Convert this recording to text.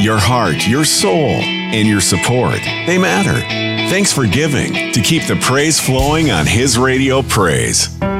Your heart, your soul, and your support, they matter. Thanks for giving to keep the praise flowing on His Radio Praise.